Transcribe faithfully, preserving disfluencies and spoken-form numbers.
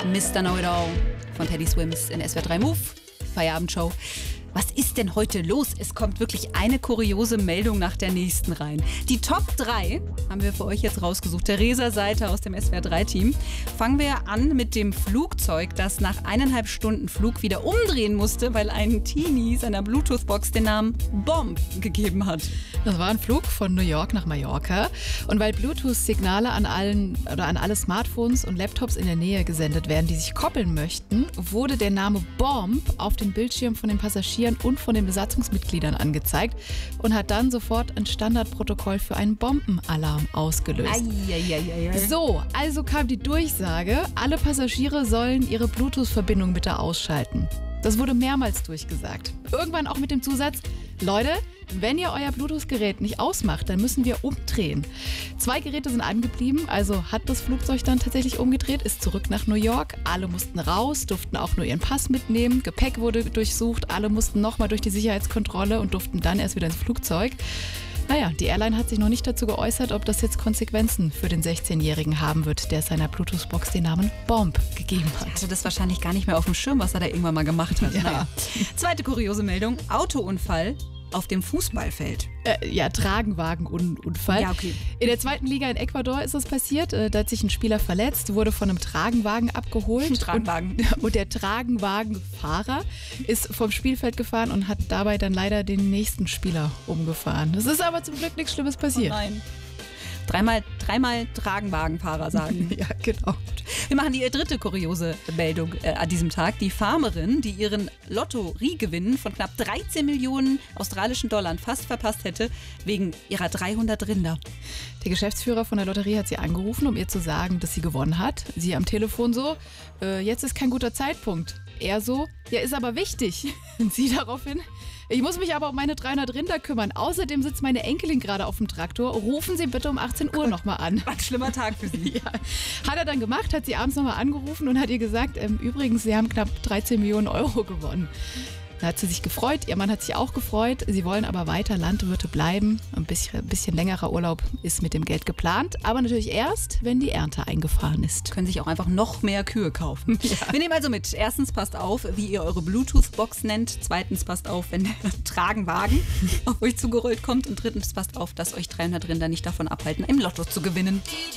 Mister Know-it-all von Teddy Swims in S W R drei Move, Feierabendshow. Was ist denn heute los? Es kommt wirklich eine kuriose Meldung nach der nächsten rein. Die Top drei haben wir für euch jetzt rausgesucht. Theresa Seiter aus dem S W R drei Team. Fangen wir an mit dem Flugzeug, das nach eineinhalb Stunden Flug wieder umdrehen musste, weil ein Teenie seiner Bluetooth-Box den Namen Bomb gegeben hat. Das war ein Flug von New York nach Mallorca. Und weil Bluetooth-Signale an allen oder an alle Smartphones und Laptops in der Nähe gesendet werden, die sich koppeln möchten, wurde der Name Bomb auf den Bildschirm von den Passagieren und von den Besatzungsmitgliedern angezeigt und hat dann sofort ein Standardprotokoll für einen Bombenalarm ausgelöst. Eieieiei. So, also kam die Durchsage, alle Passagiere sollen ihre Bluetooth-Verbindung bitte ausschalten. Das wurde mehrmals durchgesagt. Irgendwann auch mit dem Zusatz, Leute, wenn ihr euer Bluetooth-Gerät nicht ausmacht, dann müssen wir umdrehen. Zwei Geräte sind angeblieben, also hat das Flugzeug dann tatsächlich umgedreht, ist zurück nach New York. Alle mussten raus, durften auch nur ihren Pass mitnehmen. Gepäck wurde durchsucht, alle mussten nochmal durch die Sicherheitskontrolle und durften dann erst wieder ins Flugzeug. Naja, die Airline hat sich noch nicht dazu geäußert, ob das jetzt Konsequenzen für den sechzehnjährigen haben wird, der seiner Bluetooth-Box den Namen Bomb gegeben hat. Er hatte das wahrscheinlich gar nicht mehr auf dem Schirm, was er da irgendwann mal gemacht hat. Ja. Naja. Zweite kuriose Meldung, Autounfall auf dem Fußballfeld. Äh, ja, Tragenwagenunfall. Ja, okay. In der zweiten Liga in Ecuador ist das passiert. Äh, da hat sich ein Spieler verletzt, wurde von einem Tragenwagen abgeholt. Ein Tragenwagen. Und, und der Tragenwagenfahrer ist vom Spielfeld gefahren und hat dabei dann leider den nächsten Spieler umgefahren. Es ist aber zum Glück nichts Schlimmes passiert. Oh nein. Dreimal, dreimal Tragenwagenfahrer sagen. Ja, genau. Wir machen die dritte kuriose Meldung äh, an diesem Tag. Die Farmerin, die ihren Lotteriegewinn von knapp dreizehn Millionen australischen Dollar fast verpasst hätte, wegen ihrer dreihundert Rinder. Der Geschäftsführer von der Lotterie hat sie angerufen, um ihr zu sagen, dass sie gewonnen hat. Sie am Telefon so, äh, jetzt ist kein guter Zeitpunkt. Er so, ja, ist aber wichtig. Und sie daraufhin, ich muss mich aber um meine dreihundert Rinder kümmern. Außerdem sitzt meine Enkelin gerade auf dem Traktor. Rufen Sie bitte um achtzehn Uhr nochmal an. Was ein schlimmer Tag für Sie. Ja. Hat er dann gemacht, hat sie abends nochmal angerufen und hat ihr gesagt, ähm, übrigens, Sie haben knapp dreizehn Millionen Euro gewonnen. Da hat sie sich gefreut, ihr Mann hat sich auch gefreut. Sie wollen aber weiter Landwirte bleiben. Ein bisschen, ein bisschen längerer Urlaub ist mit dem Geld geplant. Aber natürlich erst, wenn die Ernte eingefahren ist. Können sich auch einfach noch mehr Kühe kaufen. Ja. Wir nehmen also mit. Erstens, passt auf, wie ihr eure Bluetooth-Box nennt. Zweitens, passt auf, wenn der Tragenwagen auf euch zugerollt kommt. Und drittens, passt auf, dass euch dreihundert Rinder nicht davon abhalten, im Lotto zu gewinnen.